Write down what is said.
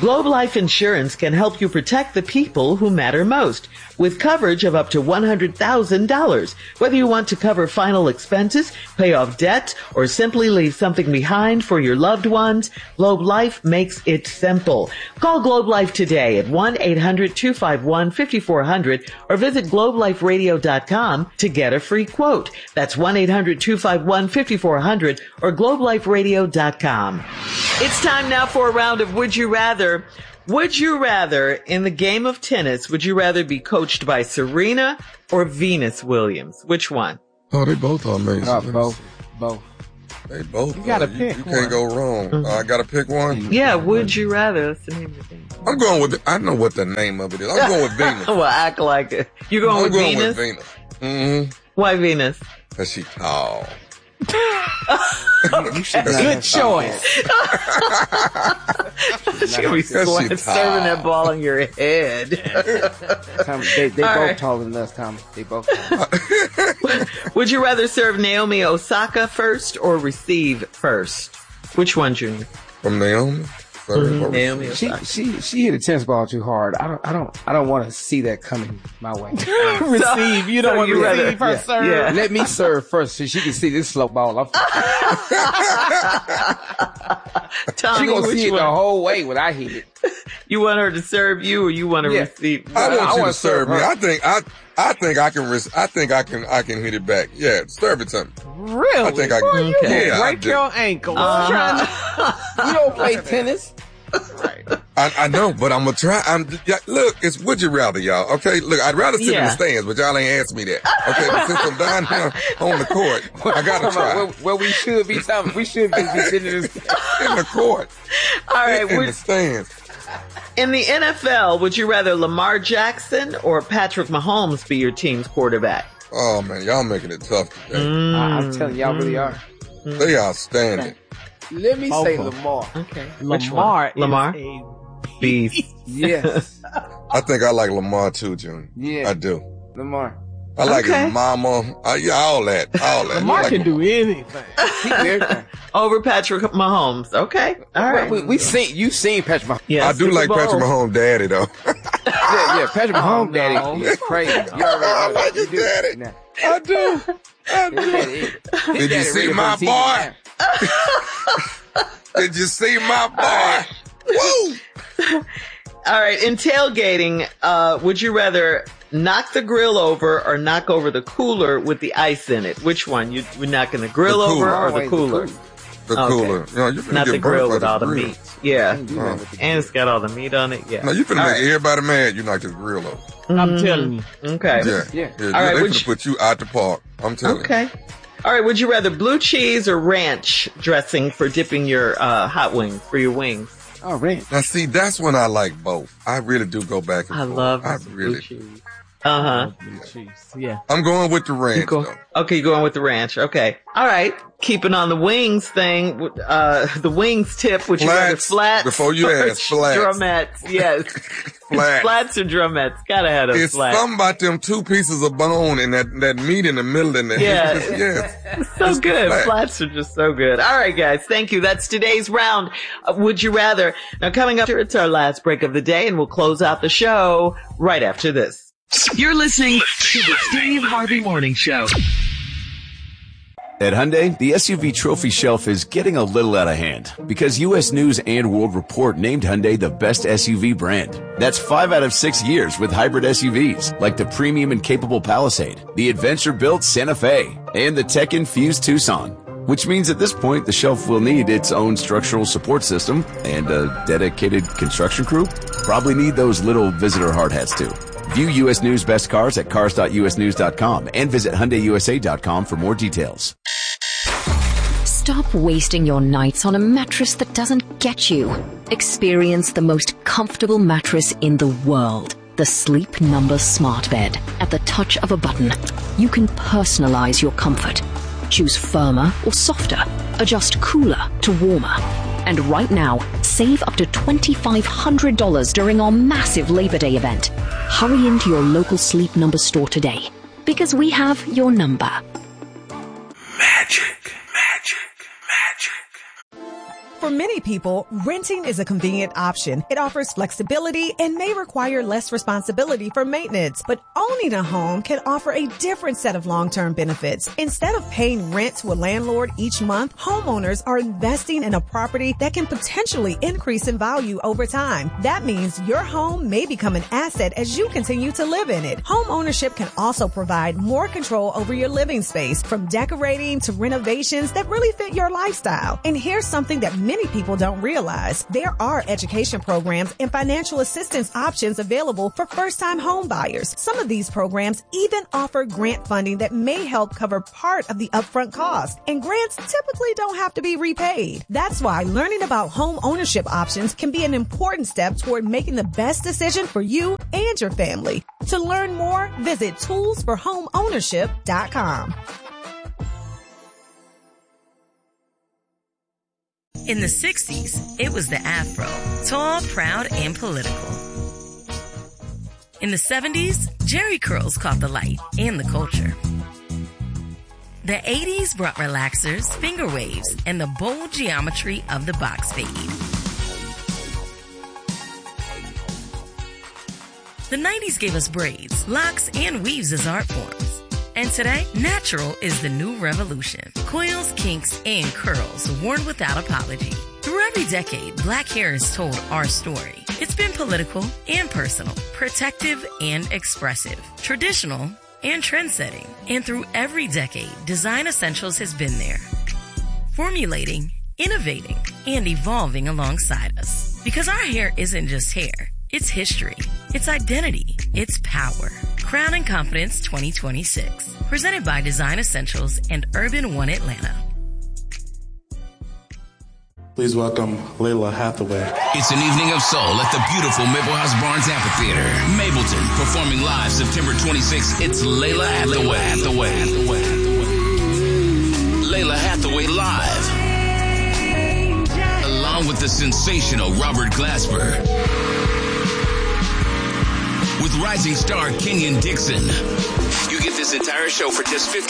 Globe Life Insurance can help you protect the people who matter most with coverage of up to $100,000. Whether you want to cover final expenses, pay off debt, or simply leave something behind for your loved ones, Globe Life makes it simple. Call Globe Life today at 1-800-251-5400 or visit globeliferadio.com to get a free quote. That's 1-800-251-5400 or globeliferadio.com. It's time now for a round of Would You Rather. Would you rather, in the game of tennis, would you rather be coached by Serena or Venus Williams? Which one? Oh, they both are amazing. Both. They both. You gotta pick You one. can't go wrong. Mm-hmm. I gotta pick one. Yeah, would you rather? That's the name of the game. I'm going with. I know what the name of it is. I'm going with Venus. Well, act like it. You're going I'm with going Venus? with Venus. Mm-hmm. Why Venus? Cause she tall. Good choice. She's gonna be serving that ball on your head. Tommy, they both right. taller than us, Tommy. They both. Would you rather serve Naomi Osaka first or receive first? Which one, Junior? From Naomi. Naomi She Osaka. she hit a tennis ball too hard. I don't want to see that coming my way. Receive. You don't want to receive her serve. Yeah. Let me serve first so she can see this slow ball. Tommy, She gonna which see it one? the whole way when I hit it. You want her to serve you, or you want to Yeah. receive? I want you to wanna serve me. her. I think I can. I think I can hit it back. Yeah, serve it to me. Really? I think I can. Boy, you Okay. gonna Yeah, I break do. your ankle. You don't play tennis. I know, but I'm gonna try. Look, it's would you rather, y'all. Okay, look, I'd rather sit in Yeah. the stands, but y'all ain't asked me that. Okay, but since I'm down here on the court, I gotta try. Where we should be, Tommy. We should be sitting in this. In the court, All right. in the stands. In the NFL, would you rather Lamar Jackson or Patrick Mahomes be your team's quarterback? Oh man, y'all making it tough today. I'm telling y'all, really are. They outstanding. Let me say Both of Lamar. Okay. Which Lamar. one? Lamar? Is a Beast. Yes, I think I like Lamar too, Junior. Yeah. I do. Lamar. I like Okay. his mama. Yeah, all that. Lamar I like can do anything. He everything. Over Patrick Mahomes. Okay. All right. We seen you seen Patrick Mahomes. Yeah, I do Super like Bowl. Patrick Mahomes' daddy though. Yeah, Patrick Mahomes, no. daddy, is crazy. You already know I like that. his You do. daddy. Now, I do. Did you see my boy? Did you see my boy? Woo! All right. In tailgating, would you rather knock the grill over or knock over the cooler with the ice in it? Which one? You knocking the grill The over cooler. or the Always the cooler? cooler. The Okay. cooler. You know, you finna Not get the burnt grill by with all the grill. meat. Yeah. Do that with the And it's got all the meat on it. Yeah. No, you finna All make right. everybody mad. You knock the grill over. I'm telling you. Okay. Yeah. Yeah. All right, They would finna you- put you out the park. I'm telling you. Okay. All right. Would you rather blue cheese or ranch dressing for dipping your hot wings for your wings? Oh, ranch. Now see, that's when I like both. I really do go back and I forth. love I blue really. cheese. Uh-huh. Blue cheese. Yeah. I'm going with the ranch though. Okay, you're going with the ranch. Okay. All right. Keeping on the wings thing, the wings tip, would you rather Flats. flats? Before you or ask, flats. Drumettes. Yes. Flats. Flats or drumettes. Gotta have a It's flat. something about them two pieces of bone and that meat in the middle and that. Yeah. Yes. So good. flat. Flats are just so good. All right, guys. Thank you. That's today's round. Would you rather? Now, coming up here, it's our last break of the day, and we'll close out the show right after this. You're listening to the Steve Harvey Morning Show. At Hyundai, the SUV trophy shelf is getting a little out of hand because U.S. News and World Report named Hyundai the best SUV brand. That's 5 out of 6 years with hybrid SUVs like the premium and capable Palisade, the adventure-built Santa Fe, and the tech-infused Tucson. Which means at this point, the shelf will need its own structural support system and a dedicated construction crew. Probably need those little visitor hard hats too. View U.S. News Best Cars at cars.usnews.com and visit HyundaiUSA.com for more details. Stop wasting your nights on a mattress that doesn't get you. Experience the most comfortable mattress in the world. The Sleep Number Smart Bed. At the touch of a button, you can personalize your comfort. Choose firmer or softer. Adjust cooler to warmer. And right now, save up to $2,500 during our massive Labor Day event. Hurry into your local Sleep Number store today, because we have your number. Magic, magic, magic. For many people, renting is a convenient option. It offers flexibility and may require less responsibility for maintenance. But owning a home can offer a different set of long-term benefits. Instead of paying rent to a landlord each month, homeowners are investing in a property that can potentially increase in value over time. That means your home may become an asset as you continue to live in it. Home ownership can also provide more control over your living space, from decorating to renovations that really fit your lifestyle. And here's something that many people don't realize. There are education programs and financial assistance options available for first-time home buyers. Some of these programs even offer grant funding that may help cover part of the upfront cost. And grants typically don't have to be repaid. That's why learning about home ownership options can be an important step toward making the best decision for you and your family. To learn more, visit toolsforhomeownership.com. In the 60s, it was the afro, tall, proud, and political. In the 70s, Jerry curls caught the light and the culture. The 80s brought relaxers, finger waves, and the bold geometry of the box fade. The 90s gave us braids, locks, and weaves as art forms. And today, natural is the new revolution. Coils, kinks, and curls worn without apology. Through every decade, black hair has told our story. It's been political and personal, protective and expressive, traditional and trend-setting. And through every decade, Design Essentials has been there, formulating, innovating, and evolving alongside us. Because our hair isn't just hair. It's history. It's identity. It's power. Crown and Confidence 2026. Presented by Design Essentials and Urban One Atlanta. Please welcome Layla Hathaway. It's an evening of soul at the beautiful Maplehouse Barnes Amphitheater. Mableton, performing live September 26th. It's Layla Hathaway. Layla Hathaway live. Along with the sensational Robert Glasper. With rising star Kenyon Dixon. You get this entire show for just $50.